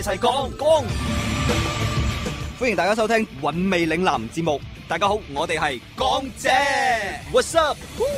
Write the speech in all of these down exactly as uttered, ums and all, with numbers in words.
一齊講講，歡迎大家收聽韻味嶺南節目。大家好，我哋係港姐 ，What's up？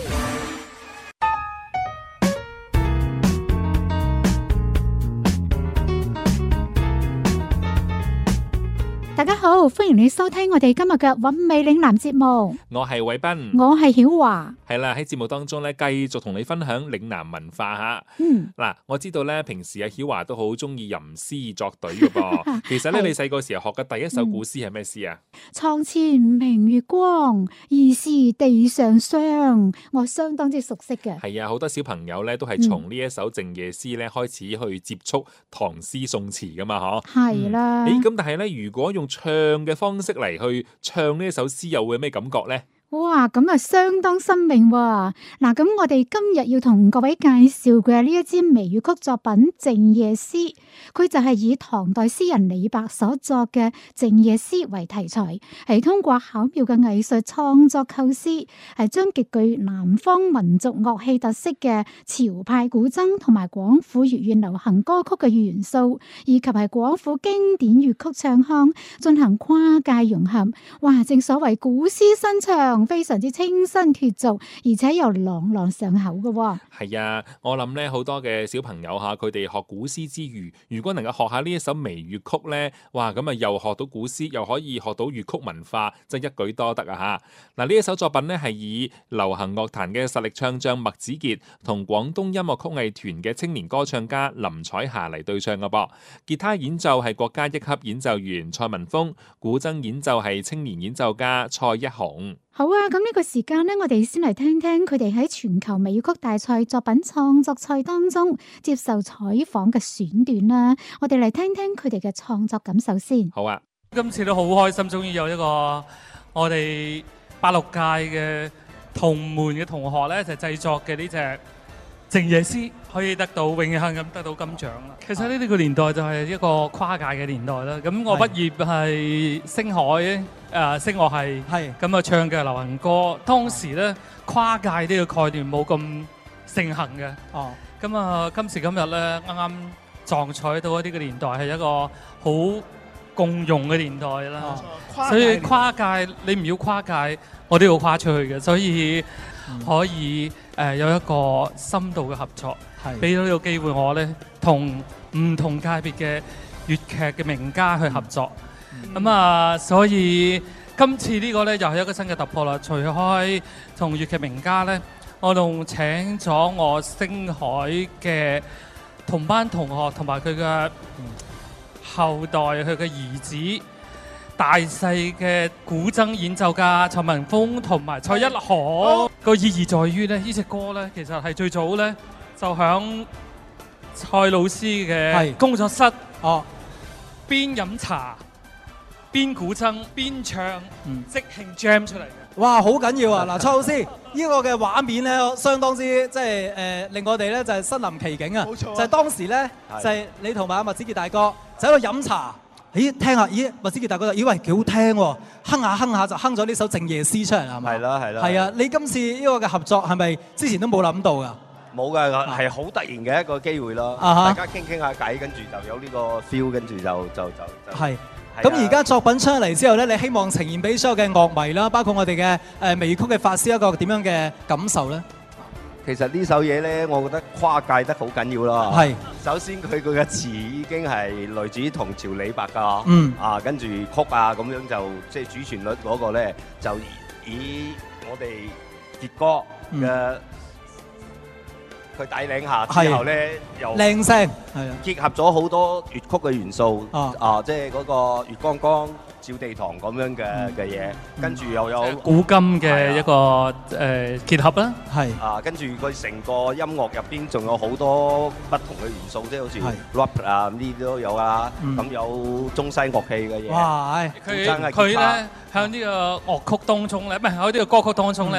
大家好，歡迎你收聽我哋今日嘅韻味嶺南節目。 我係偉斌， 我係曉華。 係啦，喺節目當中咧，繼續同你分享嶺南文化吓。 嗯， 嗱，我知道咧，平時阿曉華都好中意吟詩作對嘅噃。其實咧，你細個時候學嘅第一首古詩係咩詩啊？ 床前明月光，疑是地上霜。我相當之熟悉嘅。 係啊，好多小朋友咧都係從呢一首靜夜詩咧開始去接觸唐詩宋詞噶嘛，嗬。 係啦。 誒，咁但係咧，如果用唱嘅方式嚟去唱呢一首詩，又會有咩感覺呢？ 哇，咁啊相當新穎喎！嗱，咁我哋今日要同各位介紹嘅呢一支微粵曲作品《靜夜詩》，佢就係以唐代詩人李白所作嘅《靜夜詩》為題材，係通過巧妙嘅藝術創作構思，係將極具南方民族樂器特色嘅潮派古箏同埋廣府粵語流行歌曲嘅元素，以及係廣府經典粵曲唱腔進行跨界融合。哇！正所謂古詩新唱，非常之清新脫俗，而且又朗朗上口嘅、哦。 係啊，我諗咧好多嘅小朋友吓，佢哋學古詩之餘，如果能夠學下呢一首微粵曲咧，哇，咁啊又學到古詩，又可以學到粵曲文化，真係一舉多得啊吓！嗱，呢一首作品咧係以流行樂壇嘅實力唱將麥子傑同廣東音樂曲藝團嘅青年歌唱家林彩霞嚟對唱嘅噃。吉他演奏係國家一級演奏員蔡文峰，古箏演奏係青年演奏家蔡一雄。 好啊，咁呢個時間呢，我哋先嚟聽聽佢哋喺全球微粵曲大賽作品創作賽當中接受採訪嘅選段啦。我哋嚟聽聽佢哋嘅創作感受先。 好啊， 今次都好開心，終於有一個我哋八六屆嘅同門嘅同學咧，就製作嘅呢隻靜夜詩可以得到榮幸咁得到金獎啦。其實呢呢個年代就係一個跨界嘅年代啦。咁我畢業係星海誒聲樂系，咁啊唱嘅流行歌。當時咧跨界呢個概念冇咁盛行嘅。哦，咁啊今時今日咧啱啱撞彩到呢個年代係一個好共融嘅年代啦。哦，所以跨界你唔要跨界，我都要跨出去嘅，所以可以誒、呃、有一個深度嘅合作，俾到呢個機會我咧同唔同界別嘅粵劇嘅名家去合作。咁、嗯、啊，所以今次呢個咧又係一個新嘅突破啦。除開同粵劇名家咧，我仲請咗我星海嘅同班同學同埋佢嘅後代，佢嘅兒子。大細嘅古箏演奏家蔡文峰同埋蔡一雄，個意義在於咧，呢隻歌咧其實係最早咧就響蔡老師嘅工作室，哦，邊飲茶邊古箏邊唱，嗯、即興 jam 出嚟嘅。 哇，好緊要啊！嗱，蔡老師，呢、呢個嘅畫面咧，相當之即係誒令我哋咧就係身臨其境啊！冇錯啊，就係當時咧就係你同埋阿麥子傑大哥就喺度飲茶。咦，聽下，咦，麥子傑大哥，咦喂，幾好聽喎！哼下哼下就哼咗呢首《靜夜詩》出嚟，係咪？ 係啦，係啦。 係啊，你今次呢個嘅合作係咪之前都冇諗到㗎？ 冇㗎，係好突然嘅一個機會咯。大家傾傾下偈，跟住就有呢個 feel，跟住就就就就係。 咁而家作品出嚟之後咧，你希望呈現俾所有嘅樂迷啦，包括我哋嘅誒微曲嘅法師一個點樣嘅感受咧？ 其實呢首嘢咧，我覺得跨界得好緊要啦。係，首先佢佢嘅詞已經係來自於唐朝李白㗎。嗯。啊，跟住曲啊咁樣就即係主旋律嗰個咧，就以我哋傑哥嘅佢帶領下之後咧，又靚聲，係啊， 結合咗好多粵曲嘅元素。啊。啊，即係嗰個月光光。照地堂咁樣嘅嘅嘢，跟住又有古今嘅一個誒結合啦， 係啊，跟住佢成個音樂入邊仲有好多不同嘅元素，即係好似 rap 啊呢啲都有啊，咁有中西樂器嘅嘢。 哇！ 佢佢咧喺呢個樂曲當中咧，唔係喺呢個歌曲當中咧，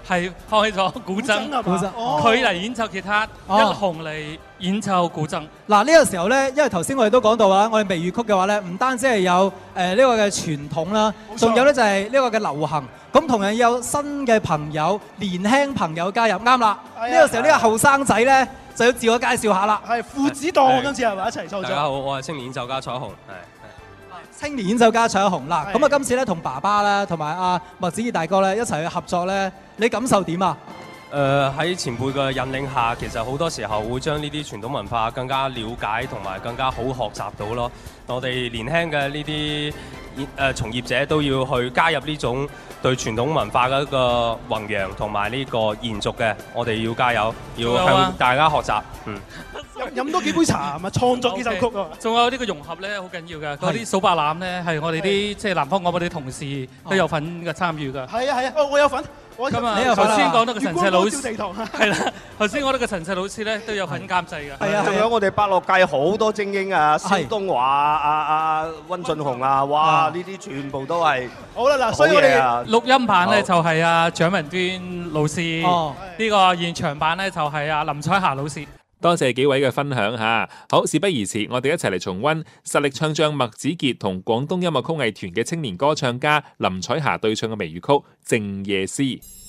係放棄咗古箏， 古箏佢嚟演奏吉他， 哦一紅嚟演奏古箏。 嗱呢個時候咧，因為頭先我哋都講到啦，我哋微粵曲嘅話咧，唔單止係有誒呢個嘅傳統啦，仲有咧就係呢個嘅流行。咁同樣有新嘅朋友、年輕朋友加入，啱啦。呢個時候呢個後生仔咧就要自我介紹下啦。 係父子檔，今次係咪一齊創作？ 大家好，我係青年演奏家蔡一雄，係。 青年演奏家蔡一雄啦，咁啊今次咧同爸爸啦，同埋阿麥子傑大哥咧一齊去合作咧，你感受點啊？ 誒喺、呃、前輩嘅引領下，其實好多時候會將呢啲傳統文化更加了解同埋更加好學習到咯。我哋年輕嘅呢啲誒從業者都要去加入呢種對傳統文化嘅一個弘揚同埋呢個延續嘅，我哋要加油，要向大家學習。嗯。 飲多幾杯茶，咪創作幾首曲啊！ 仲有呢個融合咧，好緊要嘅。嗰啲數白欖咧，係我哋啲即係南方嗰啲同事都有份嘅參與㗎。 係啊係啊，哦我有份。 咁啊，頭先講到個陳世老師，係啦，頭先講到個陳世老師咧都有份監製㗎。 係啊，仲有我哋百樂界好多精英啊，蕭東華啊、阿阿温俊雄啊，哇！呢啲全部都係好啦嗱，所以我哋錄音版咧就係阿蔣文端老師，呢個現場版咧就係阿林彩霞老師。 多謝幾位嘅分享嚇，好，事不宜遲，我哋一齊嚟重溫實力唱將麥子傑同廣東音樂曲藝團嘅青年歌唱家林彩霞對唱嘅微粵曲《靜夜思》。